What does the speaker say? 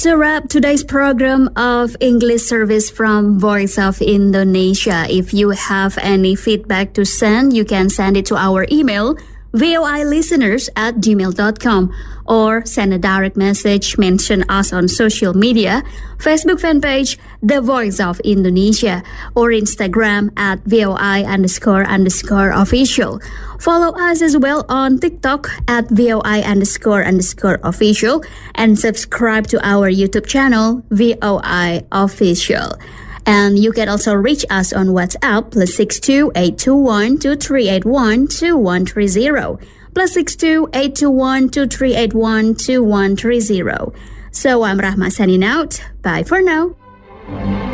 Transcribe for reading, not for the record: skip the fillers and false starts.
To wrap today's program of English service from Voice of Indonesia. If you have any feedback to send, you can send it to our email voilisteners@gmail.com or send a direct message, mention us on social media, Facebook fan page, The Voice of Indonesia, or Instagram at @VOI__official. Follow us as well on TikTok at VOI__official and subscribe to our YouTube channel, VOI Official. And you can also reach us on WhatsApp, +62 821 2381 2130. +62 821 2381 2130. So I'm Rahma signing out. Bye for now.